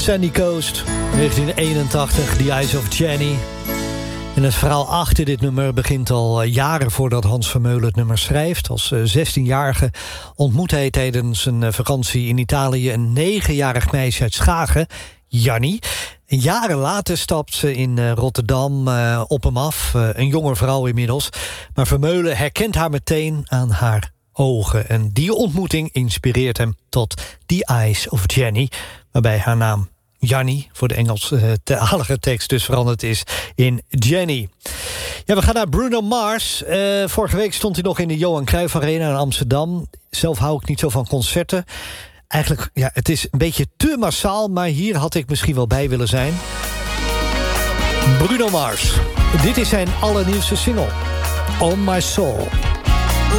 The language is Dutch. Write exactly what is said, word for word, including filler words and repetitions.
Sandy Coast, negentien eenentachtig, The Eyes of Jenny. En het verhaal achter dit nummer begint al jaren voordat Hans Vermeulen het nummer schrijft. Als zestienjarige ontmoet hij tijdens een vakantie in Italië een negenjarig meisje uit Schagen, Jannie. En jaren later stapt ze in Rotterdam uh, op hem af, uh, een jonge vrouw inmiddels. Maar Vermeulen herkent haar meteen aan haar ogen. En die ontmoeting inspireert hem tot The Eyes of Jenny, waarbij haar naam Jannie voor de Engelstalige tekst dus veranderd is in Jenny. Ja, we gaan naar Bruno Mars. Uh, vorige week stond hij nog in de Johan Cruijff Arena in Amsterdam. Zelf hou ik niet zo van concerten. Eigenlijk, ja, het is een beetje te massaal, maar hier had ik misschien wel bij willen zijn. Bruno Mars. Dit is zijn allernieuwste single, On My Soul.